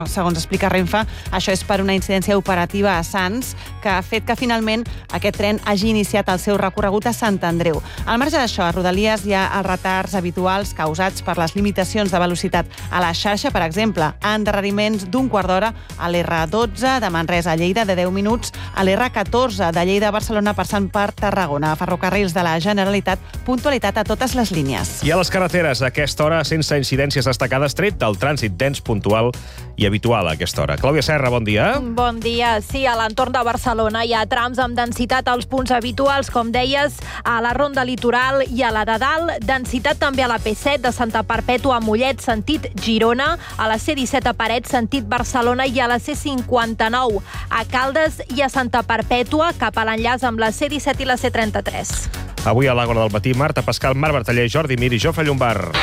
Segons explica Renfe, això és per una incidència operativa a Sants que ha fet que finalment aquest tren hagi iniciat el seu recorregut a Sant Andreu. Al marge d'això, a Rodalies hi ha els retards habituals causats per les limitacions de velocitat a la xarxa, per exemple, endarreriments d'un quart d'hora a l'R12 de Manresa a Lleida de 10 minuts, a l'R14 de Lleida a Barcelona passant per Tarragona. A Ferrocarrils de la Generalitat, puntualitat a totes les línies. I a les carreteres, a aquesta hora, sense incidències destacades, tret del trànsit dens puntual i habitual a aquesta hora. Clàudia Serra, bon dia. Bon dia. Sí, a l'entorn de Barcelona hi ha trams amb densitat als punts habituals, com deies, a la Ronda Litoral i a la de Dalt. Densitat també a la P7 de Santa Perpètua a Mollet, sentit Girona, a la C17 a Parets, sentit Barcelona, i a la C59 a Caldes i a Santa Perpètua, cap a l'enllaç amb la C17 i la C33. Avui a l'Àgora del Matí, Marta Pascal, Marc Bertaller, Jordi Mir i Jofre Llombard.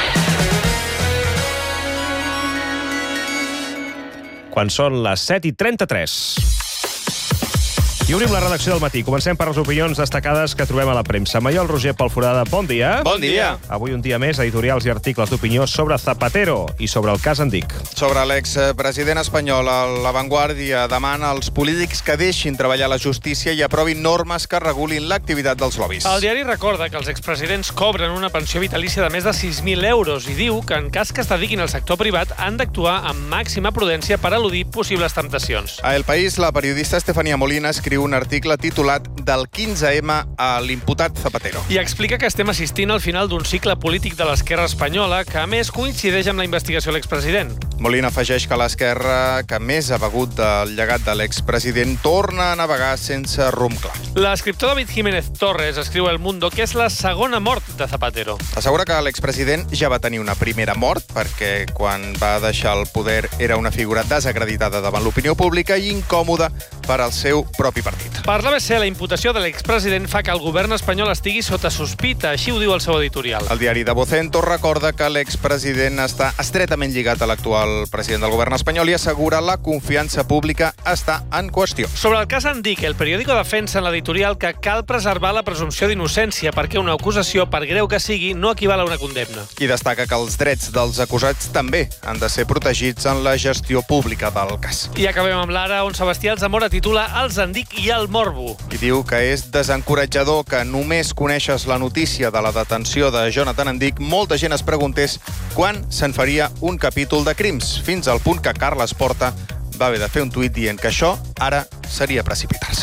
Quan són les 7:33. I obrim la redacció del matí. Comencem per les opinions destacades que trobem a la premsa. Maiol Roger Palforada, bon dia. Bon dia. Avui un dia més, editorials i articles d'opinió sobre Zapatero i sobre el cas Andic. Sobre l'expresident espanyol, La Vanguardia demana als polítics que deixin treballar la justícia i aprovin normes que regulin l'activitat dels lobbies. El diari recorda que els expresidents cobren una pensió vitalícia de més de 6.000 euros i diu que en cas que es dediquin al sector privat han d'actuar amb màxima prudència per eludir possibles temptacions. A El País, la periodista Estefania Molina escriu un article titulat Del 15M a l'imputat Zapatero. I explica que estem assistint al final d'un cicle polític de l'esquerra espanyola que, a més, coincideix amb la investigació a l'expresident. Molina afegeix que l'esquerra, que més ha begut del llegat de l'expresident, torna a navegar sense rumb clar. L'escriptor David Jiménez Torres escriu a El Mundo que és la segona mort de Zapatero. Assegura que l'expresident ja va tenir una primera mort perquè quan va deixar el poder era una figura desacreditada davant l'opinió pública i incòmoda per al seu propi partit. Per l'ABC, la imputació de l'expresident fa que el govern espanyol estigui sota sospita, així ho diu el seu editorial. El diari de Vocento recorda que l'expresident està estretament lligat a l'actual president del govern espanyol i assegura la confiança pública està en qüestió. Sobre el cas Andic, el periòdico defensa en l'editorial que cal preservar la presumpció d'innocència perquè una acusació, per greu que sigui, no equival a una condemna. I destaca que els drets dels acusats també han de ser protegits en la gestió pública del cas. I acabem amb l'Ara, on Sebastià Alzamora titula Els Andic i el morbo. I diu que és desencoratjador que només coneixes la notícia de la detenció de Jonathan Andic, molta gent es preguntés quan se'n faria un capítol de crims, fins al punt que Carles Porta va haver de fer un tuit dient que això ara seria precipitar-se.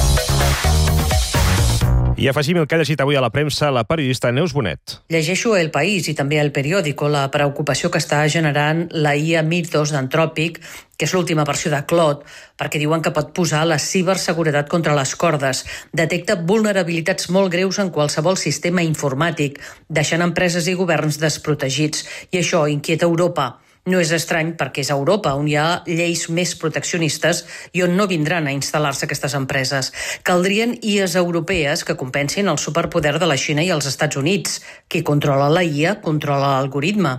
I afegim el que ha llegit avui a la premsa la periodista Neus Bonet. Llegeixo El País i també El Periódico la preocupació que està generant la IA Mythos d'Anthropic, que és l'última versió de Claude, perquè diuen que pot posar la ciberseguretat contra les cordes. Detecta vulnerabilitats molt greus en qualsevol sistema informàtic, deixant empreses i governs desprotegits. I això inquieta Europa. No és estrany perquè és a Europa, on hi ha lleis més proteccionistes i on no vindran a instal·lar-se aquestes empreses. Caldrien IAs europees que compensin el superpoder de la Xina i els Estats Units. Qui controla la IA, controla l'algoritme.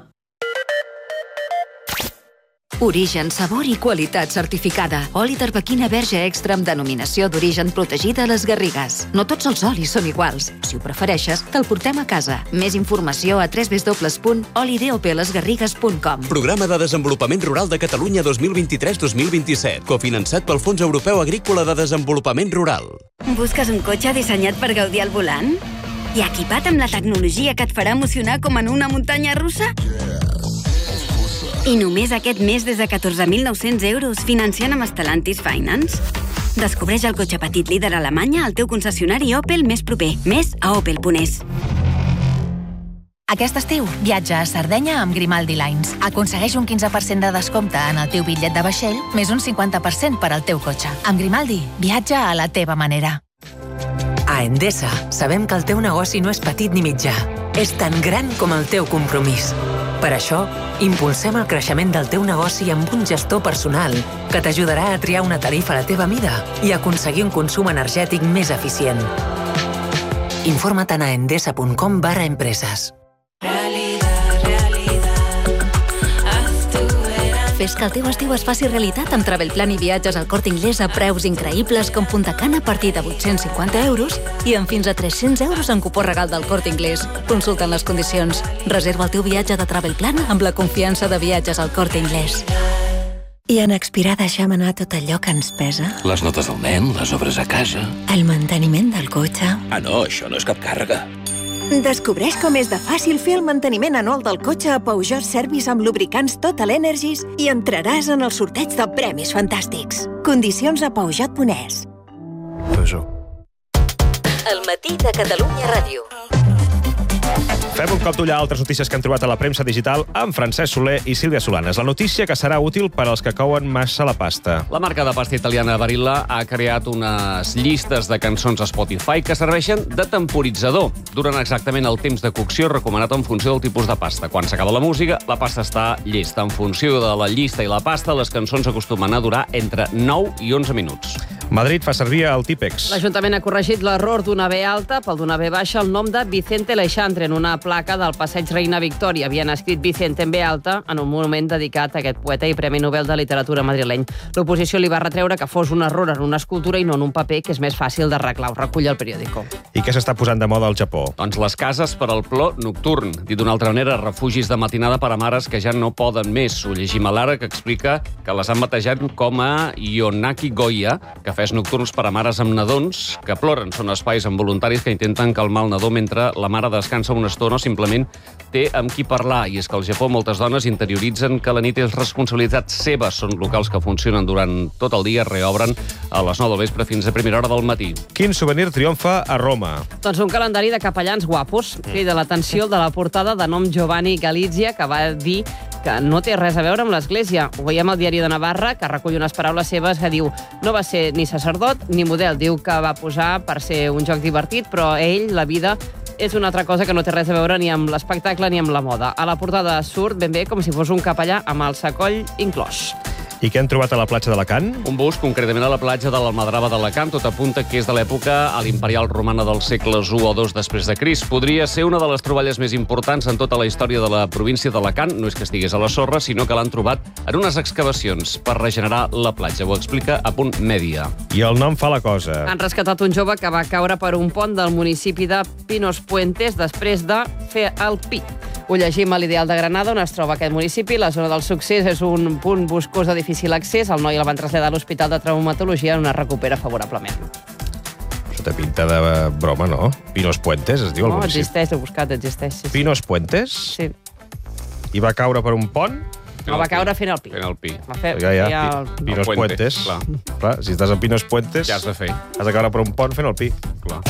Origen, sabor i qualitat certificada. Oli d'arbequina verge extra amb denominació d'origen protegida a les Garrigues. No tots els olis són iguals. Si ho prefereixes, te'l portem a casa. Més informació a www.olidopelesgarrigues.com. Programa de Desenvolupament Rural de Catalunya 2023-2027, cofinançat pel Fons Europeu Agrícola de Desenvolupament Rural. Busques un cotxe dissenyat per gaudir al volant? I equipat amb la tecnologia que et farà emocionar com en una muntanya russa? I només aquest mes des de 14.900 euros financiant amb Stellantis Finance. Descobreix el cotxe petit líder a Alemanya al teu concessionari Opel més proper. Més a opel.es. Aquest estiu, viatja a Sardenya amb Grimaldi Lines. Aconsegueix un 15% de descompte en el teu bitllet de vaixell, més un 50% per al teu cotxe. Amb Grimaldi, viatja a la teva manera. A Endesa, sabem que el teu negoci no és petit ni mitjà. És tan gran com el teu compromís. Per això, impulsem el creixement del teu negoci amb un gestor personal que t'ajudarà a triar una tarifa a la teva mida i aconseguir un consum energètic més eficient. Informa't a endesa.com/empreses. Fes que el teu estiu es faci realitat amb Travelplan i viatges al Corte Inglés a preus increïbles com Punta Cana a partir de 850 euros i amb fins a 300 euros en cupó regal del Corte Inglés. Consulta'n les condicions. Reserva el teu viatge de Travelplan amb la confiança de viatges al Corte Inglés. I en expirar deixem anar tot allò que ens pesa? Les notes del nen, les obres a casa... El manteniment del cotxe... Ah, no, això no és cap càrrega. Descobreix com és de fàcil fer el manteniment anual del cotxe a Peugeot Service amb lubricants Total Energies i entraràs en el sorteig de premis fantàstics. Condicions a Peugeot.es. El matí de Catalunya Ràdio. Fem un cop d'ull a altres notícies que han trobat a la premsa digital amb Francesc Soler i Sílvia Solanes. La notícia que serà útil per als que couen massa la pasta. La marca de pasta italiana Barilla ha creat unes llistes de cançons a Spotify que serveixen de temporitzador. Duren exactament el temps de cocció recomanat en funció del tipus de pasta. Quan s'acaba la música, la pasta està llesta. En funció de la llista i la pasta, les cançons acostumen a durar entre 9 i 11 minuts. Madrid fa servir el Típex. L'Ajuntament ha corregit l'error d'una B alta pel d'una B baixa el nom de Vicente Aleixandre en una placa del passeig Reina Victòria. Havien escrit Vicente en B alta en un monument dedicat a aquest poeta i Premi Nobel de Literatura madrileny. L'oposició li va retreure que fos un error en una escultura i no en un paper, que és més fàcil d'arreglar. Ho recull el periòdico. I què s'està posant de moda al Japó? Doncs les cases per al plor nocturn. Dit d'una altra manera, refugis de matinada per a mares que ja no poden més. Ho llegim a l'Ara, que explica que les han batejat com a Yonaki Goya, cafès nocturns per a mares amb nadons que ploren. Són espais amb voluntaris que intenten calmar el nadó mentre la mare descansa una estona o simplement té amb qui parlar. I és que al Japó moltes dones interioritzen que la nit és responsabilitat seva. Són locals que funcionen durant tot el dia, reobren a les 9 del vespre fins a primera hora del matí. Quin souvenir triomfa a Roma? Doncs un calendari de capellans guapos. Crida l'atenció de la portada de nom Giovanni Galizia, que va dir que no té res a veure amb l'Església. Ho veiem al Diari de Navarra, que recull unes paraules seves que diu: no va ser ni sacerdot ni model. Diu que va posar per ser un joc divertit, però ell, la vida, és una altra cosa que no té res a veure ni amb l'espectacle ni amb la moda. A la portada surt ben bé com si fos un capellà amb el sacoll inclòs. I què han trobat a la platja d'Alacant? Un bus, concretament a la platja de l'Almadrava d'Alacant, tot apunta que és de l'època a l'imperial romana dels segles I o II després de Crist. Podria ser una de les troballes més importants en tota la història de la província d'Alacant. No és que estigués a la sorra, sinó que l'han trobat en unes excavacions per regenerar la platja. Ho explica a Punt Mèdia. I el nom fa la cosa. Han rescatat un jove que va caure per un pont del municipi de Pinos Puentes després de fer el pi. Ho llegim a l'Ideal de Granada, on es troba aquest municipi. La zona del succés és un punt boscós de difícil accés. El noi el van traslladar a l'Hospital de Traumatologia, on es recupera favorablement. Això té pinta de broma, no? Pinos Puentes, es diu el municipi. No, existeix, he buscat, existeix. Sí. Pinos Puentes? Sí. I va caure per un pont? No, va caure fent el pi. Fent el pi. Pinos Puentes. Clar, si estàs a Pinos Puentes... Ja has de fer. Has de caure per un pont fent el pi. Clar.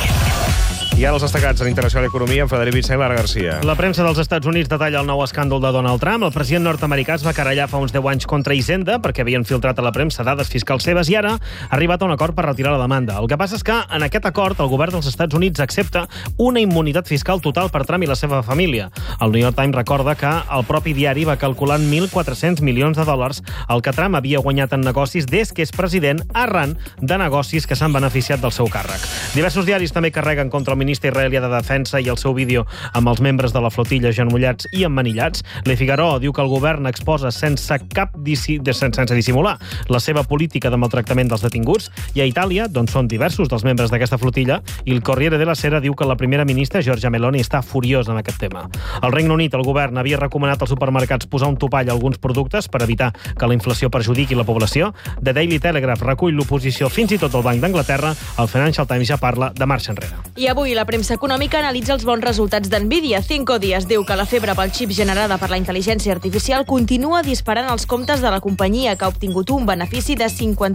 I ara els destacats en Internacional Economia amb Frederic Vicent i Lara Garcia. La premsa dels Estats Units detalla el nou escàndol de Donald Trump. El president nord-americà es va querellar fa uns 10 anys contra Hisenda perquè havien filtrat a la premsa dades fiscals seves i ara ha arribat a un acord per retirar la demanda. El que passa és que en aquest acord el govern dels Estats Units accepta una immunitat fiscal total per Trump i la seva família. El New York Times recorda que el propi diari va calcular 1.400 milions de dòlars el que Trump havia guanyat en negocis des que és president arran de negocis que s'han beneficiat del seu càrrec. Diversos diaris també carreguen contra el ministre israelià de Defensa i el seu vídeo amb els membres de la flotilla genollats i emmanillats. Le Figaro diu que el govern exposa sense dissimular la seva política de maltractament dels detinguts, i a Itàlia, d'on són diversos dels membres d'aquesta flotilla, i el Corriere della Sera diu que la primera ministra, Giorgia Meloni, està furiosa en aquest tema. Al Regne Unit, el govern havia recomanat als supermercats posar un topall a alguns productes per evitar que la inflació perjudiqui la població. The Daily Telegraph recull l'oposició, fins i tot el Banc d'Anglaterra. El Financial Times ja parla de marxa enrere. I avui la premsa econòmica analitza els bons resultats d'Nvidia. Cinco Días diu que la febre pel xip generada per la intel·ligència artificial continua disparant els comptes de la companyia, que ha obtingut un benefici de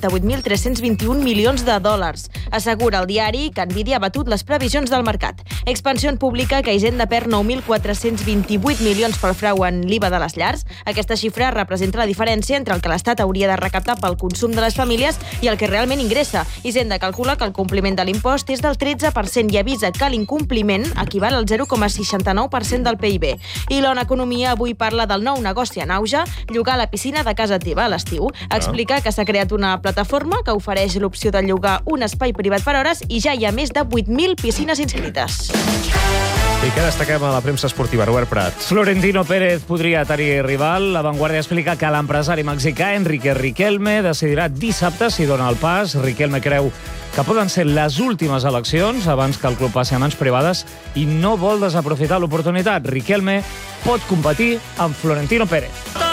58.321 milions de dòlars. Assegura el diari que Nvidia ha batut les previsions del mercat. Expansió pública que Hisenda perd 9.428 milions pel frau en l'IVA de les llars. Aquesta xifra representa la diferència entre el que l'Estat hauria de recaptar pel consum de les famílies i el que realment ingressa. Hisenda calcula que el compliment de l'impost és del 13% i avisa que l'incompliment equival al 0,69% del PIB. I l'ONU Economia avui parla del nou negoci en auge, llogar la piscina de casa teva a l'estiu. Explica que s'ha creat una plataforma que ofereix l'opció de llogar un espai privat per hores i ja hi ha més de 8.000 piscines inscrites. I què destaquem a la premsa esportiva? Robert Prat. Florentino Pérez podria tenir rival. La Vanguardia explica que l'empresari mexicà Enrique Riquelme decidirà dissabte si dona el pas. Riquelme creu que poden ser les últimes eleccions abans que el club passi a mans privades i no vol desaprofitar l'oportunitat. Riquelme pot competir amb Florentino Pérez.